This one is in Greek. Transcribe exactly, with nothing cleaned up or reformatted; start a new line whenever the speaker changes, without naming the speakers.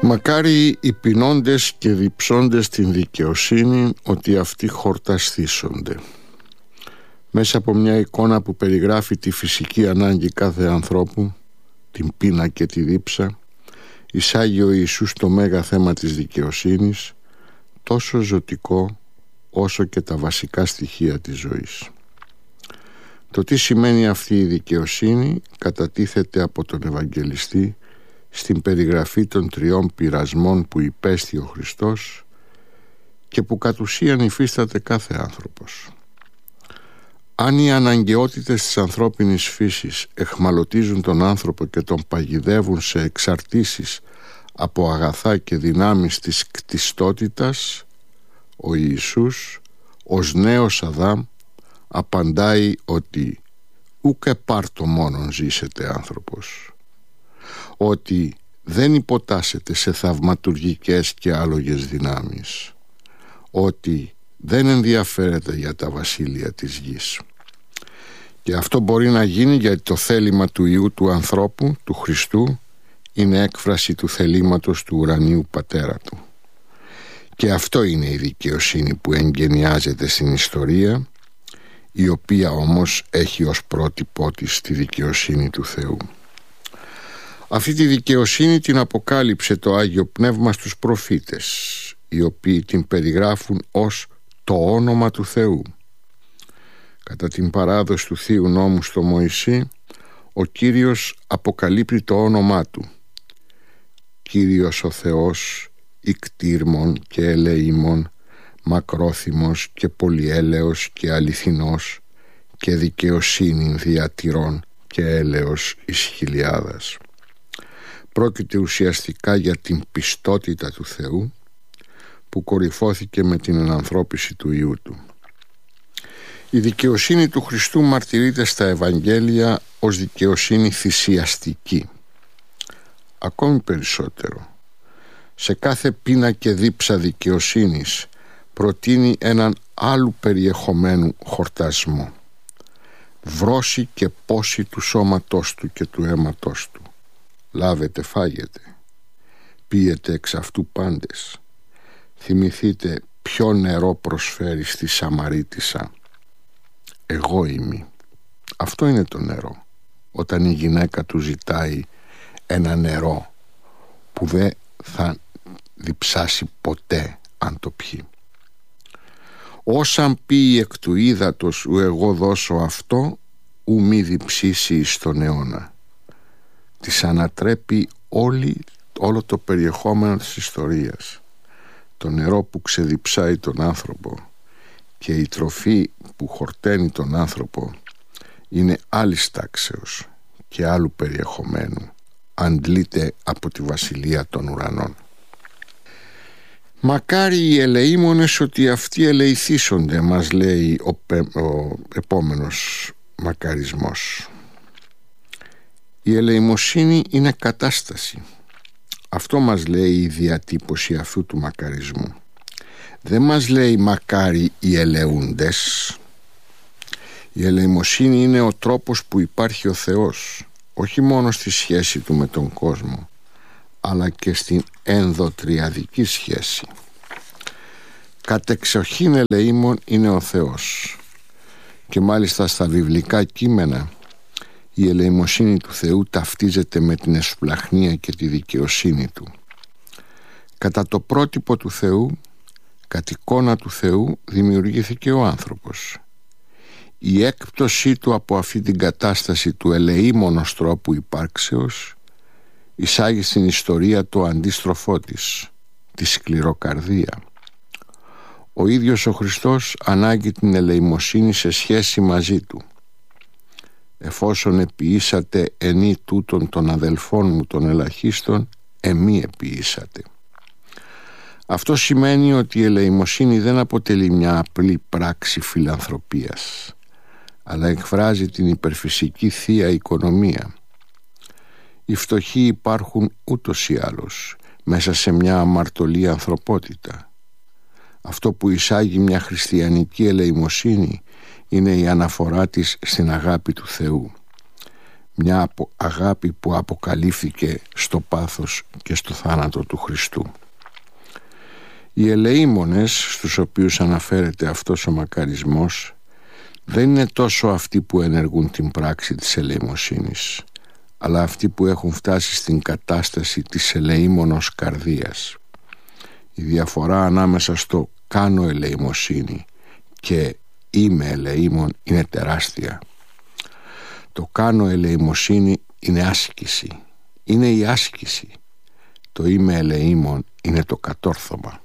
Μακάρι οι πεινώντες και διψώντες την δικαιοσύνη, ότι αυτοί χορταστήσονται. Μέσα από μια εικόνα που περιγράφει τη φυσική ανάγκη κάθε ανθρώπου, την πείνα και τη δίψα, εισάγει ο Ιησούς το μέγα θέμα της δικαιοσύνης, τόσο ζωτικό όσο και τα βασικά στοιχεία της ζωής. Το τι σημαίνει αυτή η δικαιοσύνη κατατίθεται από τον Ευαγγελιστή στην περιγραφή των τριών πειρασμών που υπέστη ο Χριστός και που κατ' ουσίαν υφίσταται κάθε άνθρωπος. Αν οι αναγκαιότητες της ανθρώπινης φύσης εχμαλωτίζουν τον άνθρωπο και τον παγιδεύουν σε εξαρτήσεις από αγαθά και δυνάμεις της κτιστότητας, ο Ιησούς ως νέος Αδάμ απαντάει ότι «ούκε πάρτο μόνον ζήσετε άνθρωπος», ότι δεν υποτάσσεται σε θαυματουργικές και άλογες δυνάμεις, ότι δεν ενδιαφέρεται για τα βασίλεια της γης. Και αυτό μπορεί να γίνει γιατί το θέλημα του Υιού του ανθρώπου, του Χριστού, είναι έκφραση του θελήματος του ουρανίου Πατέρα του. Και αυτό είναι η δικαιοσύνη που εγγενιάζεται στην ιστορία, η οποία όμως έχει ως πρότυπό της τη δικαιοσύνη του Θεού. Αυτή τη δικαιοσύνη την αποκάλυψε το Άγιο Πνεύμα στους προφήτες, οι οποίοι την περιγράφουν ως το όνομα του Θεού. Κατά την παράδοση του Θείου Νόμου στο Μωυσή, ο Κύριος αποκαλύπτει το όνομά του. Κύριος ο Θεός, ικτήρμων και ελεήμων, μακρόθυμος και πολυέλεος και αληθινός και δικαιοσύνην διατηρών και έλεος εις χιλιάδας. Πρόκειται ουσιαστικά για την πιστότητα του Θεού που κορυφώθηκε με την ενανθρώπιση του Υιού του. Η δικαιοσύνη του Χριστού μαρτυρείται στα Ευαγγέλια ως δικαιοσύνη θυσιαστική. Ακόμη περισσότερο, σε κάθε πείνα και δίψα δικαιοσύνης προτείνει έναν άλλου περιεχομένου χορτασμό. Βρώση και πόση του σώματός του και του αίματός του. Λάβετε, φάγετε. Πίετε εξ αυτού πάντες. Θυμηθείτε ποιο νερό προσφέρει στη Σαμαρίτισσα. Εγώ είμαι. Αυτό είναι το νερό. Όταν η γυναίκα του ζητάει ένα νερό που δεν θα διψάσει ποτέ αν το πιει. Όσαν πει εκ του ύδατος ου εγώ δώσω αυτό, ου μη διψήσει εις τον αιώνα. Της ανατρέπει όλη, όλο το περιεχόμενο της ιστορίας. Το νερό που ξεδιψάει τον άνθρωπο και η τροφή που χορταίνει τον άνθρωπο είναι άλλης τάξεως και άλλου περιεχομένου. Αντλείται από τη βασιλεία των ουρανών. Μακάρι οι ελεήμονες ότι αυτοί ελεηθήσονται, μας λέει ο, πε, ο επόμενος μακαρισμός. Η ελεημοσύνη είναι κατάσταση. Αυτό μας λέει η διατύπωση αυτού του μακαρισμού. Δεν μας λέει μακάρι οι ελεούντες. Η ελεημοσύνη είναι ο τρόπος που υπάρχει ο Θεός, όχι μόνο στη σχέση του με τον κόσμο, αλλά και στην ενδοτριαδική σχέση. Κατεξοχήν ελεήμων είναι ο Θεός. Και μάλιστα στα βιβλικά κείμενα η ελεημοσύνη του Θεού ταυτίζεται με την εσπλαχνία και τη δικαιοσύνη του. Κατά το πρότυπο του Θεού, κατ' εικόνα του Θεού, δημιουργήθηκε ο άνθρωπος. Η έκπτωσή του από αυτή την κατάσταση του ελεήμονος τρόπου υπάρξεως εισάγει στην ιστορία το αντίστροφό της, τη σκληροκαρδία. Ο ίδιος ο Χριστός ανάγκη την ελεημοσύνη σε σχέση μαζί του. Εφόσον επιήσατε ενή τούτων των αδελφών μου των ελαχίστων, εμεί επιήσατε. Αυτό σημαίνει ότι η ελεημοσύνη δεν αποτελεί μια απλή πράξη φιλανθρωπίας, αλλά εκφράζει την υπερφυσική θεία οικονομία. Οι φτωχοί υπάρχουν ούτως ή άλλως μέσα σε μια αμαρτωλή ανθρωπότητα. Αυτό που εισάγει μια χριστιανική ελεημοσύνη είναι η αναφορά της στην αγάπη του Θεού. μια αγάπη που αποκαλύφθηκε στο πάθος και στο θάνατο του Χριστού. Οι ελεήμονες στους οποίους αναφέρεται αυτός ο μακαρισμός δεν είναι τόσο αυτοί που ενεργούν την πράξη της ελεημοσύνης, αλλά αυτοί που έχουν φτάσει στην κατάσταση της ελεήμονος καρδίας. Η διαφορά ανάμεσα στο κάνω ελεημοσύνη και είμαι ελεήμων είναι τεράστια. Το κάνω ελεημοσύνη είναι άσκηση, είναι η άσκηση. Το είμαι ελεήμων είναι το κατόρθωμα.